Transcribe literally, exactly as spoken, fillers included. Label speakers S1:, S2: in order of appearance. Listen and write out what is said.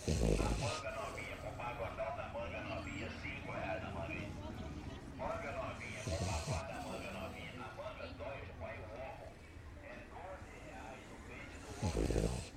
S1: A manga novinha, com pagodão da manga novinha, cinco reais a manga, hein? Manga novinha, com pagodão da manga novinha. A manga dói, pai, o ombro. É doze reais o peixe do ombro.